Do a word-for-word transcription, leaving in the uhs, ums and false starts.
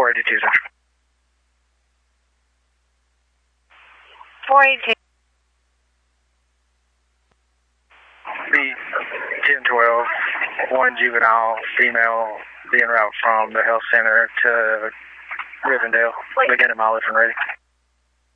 four eighty-two, sir. four eighty-two. B ten twelve, one juvenile female being route from the health center to Rivendell. Beginning mileage and ready.